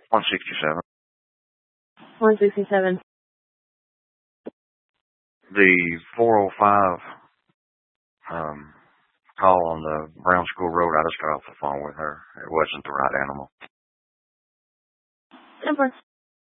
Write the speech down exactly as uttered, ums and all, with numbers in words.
one sixty-seven. one sixty-seven. The four oh five um, call on the Brown School Road, I just got off the phone with her. It wasn't the right animal. ten four.